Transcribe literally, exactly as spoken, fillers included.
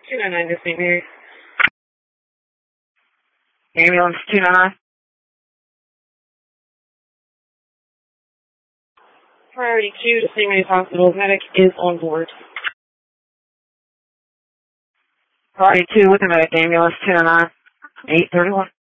two nine nine to Saint Mary. Ambulance two nine nine. Priority two to Saint Mary's Hospital. Medic is on board. Priority two with the medic. Ambulance two nine nine. eight thirty-one.